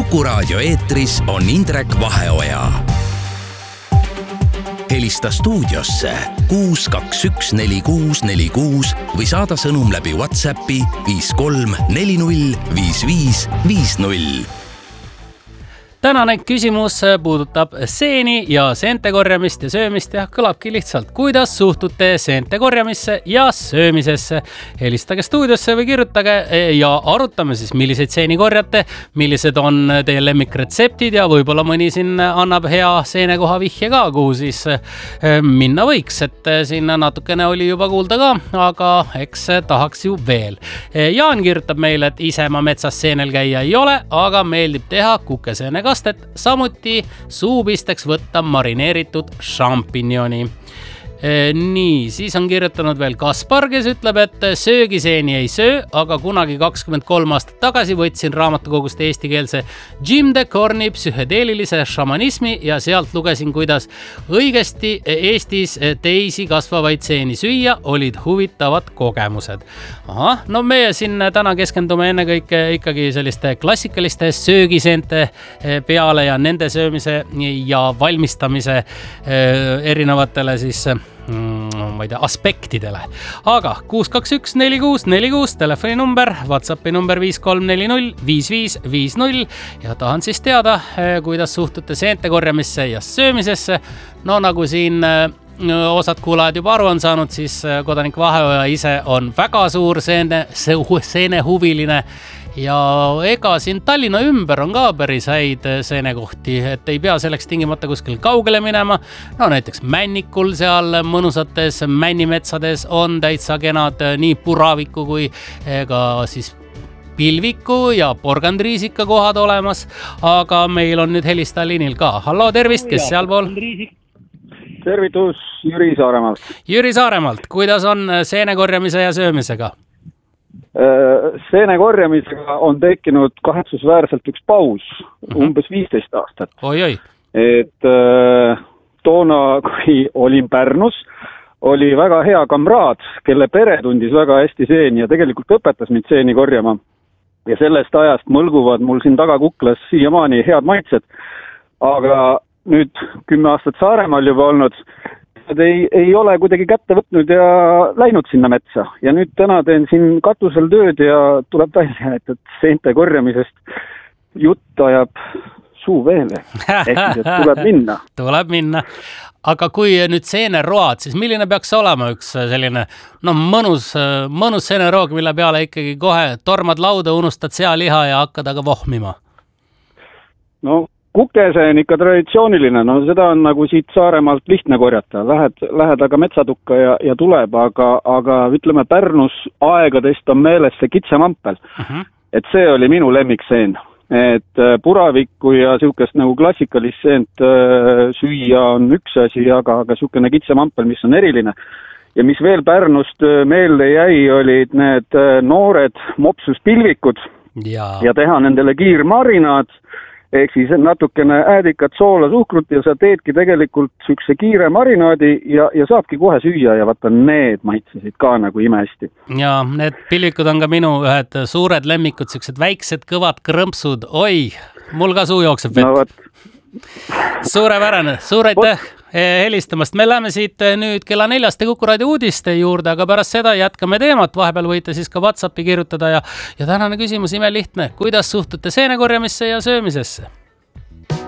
Kuku raadio eetris on Indrek Vaheoja. Helista stuudiosse 6214646 või saada sõnum läbi WhatsAppi 53405550. Tänane küsimus puudutab seeni ja seente korjamist ja söömist ja kõlabki lihtsalt, kuidas suhtute seente korjamisse ja söömisesse. Helistage stuudiosse või kirjutage ja arutame siis, milliseid seeni korjate, millised on teie lemmikretseptid ja võib-olla mõni siin annab hea seenekoha vihje ka, kuhu siis minna võiks, et siin natukene oli juba kuulda ka, aga eks tahaks ju veel. Jaan kirjutab meile, et ise ma metsas seenel käia ei ole, aga meeldib teha kukeseene kastet, samuti suupisteks võtta marineeritud šampinjoni. Nii, siis on kirjutanud veel Kaspar, kes ütleb, et söögiseeni ei söö, aga kunagi 23 aastat tagasi võtsin raamatukogust eestikeelse Jim de Corni psühhedeelilise šamanismi ja sealt lugesin, kuidas õigesti Eestis teisi kasvavaid seeni süüa olid huvitavad kogemused. No meie siin täna keskendume ennekõike ikkagi selliste klassikaliste söögiseente peale ja nende söömise ja valmistamise erinevatele siis ma ei tea, aspektidele. Aga 6214646 telefoninumber, WhatsAppi number 53405550 ja tahan siis teada, kuidas suhtute seente korjamisse ja söömisesse. No nagu siin osad kuulajad juba aru on saanud, siis kodanik Vaheoja ise on väga suur seenehuviline ja ega siin Tallinna ümber on ka päris häid seenekohti, et ei pea selleks tingimata kuskil kaugele minema. No näiteks Männikul seal mõnusates männimetsades on täitsa kenad nii puraviku kui ka siis pilviku ja porgandriisika kohad olemas, aga meil on nüüd helista liinil ka. Hallo, tervist, kes sealpool? Tervitus, Jüri Saaremaalt. Jüri Saaremaalt, kuidas on seene korjamise ja söömisega? Seene korjamisega on tekkinud kahetsusväärselt üks paus, umbes 15 aastat. Oi. Et toona, kui olin Pärnus, oli väga hea kamraad, kelle pere tundis väga hästi seeni ja tegelikult õpetas mind seeni korjama. Ja sellest ajast mõlguvad mul siin tagakuklas siiamaani head maitsed. Aga nüüd 10 aastat Saaremaal juba olnud, ei ole kuidagi kätte võtnud ja läinud sinna metsa. Ja nüüd täna teen siin katusel tööd ja tuleb välja, et seente korjamisest jutt ajab suu veele. Ehk tuleb minna. Tuleb minna. Aga kui nüüd seeneroad, siis milline peaks olema üks selline mõnus seeneroog, mille peale ikkagi kohe tormad lauda, unustad sealiha ja hakkad aga vohmima? No kukeseen ikka traditsiooniline, seda on nagu siit Saaremaalt lihtne korjata. Lähed aga metsatukka ja tuleb, aga ütleme Pärnus aegadest on meeles see kitsemampel. Et see oli minu lemmikseen. Et puravikku ja siukest nagu klassikalist seent süüa on üks asi, aga siukene kitsemampel, mis on eriline. Ja mis veel Pärnust meelde jäi, olid need noored mopsuspilvikud ja teha nendele kiirmarinaad. Ehk siis natukene äädikat soola suhkrut ja sa teedki tegelikult sükse kiire marinaadi ja saabki kohe süüa ja vaata need maitsesid ka nagu imehästi. Ja need pilvikud on ka minu ühed suured lemmikud, süksed väiksed kõvad krõmpsud. Oi, mul ka suu jookseb vett. Suurepärane, suur aitäh helistamast. Me läheme siit nüüd kella 4 Kuku raadio uudiste juurde, aga pärast seda jätkame teemat. Vahepeal võite siis ka WhatsAppi kirjutada ja tänane küsimus ime lihtne. Kuidas suhtute seene korjamisse ja söömisesse?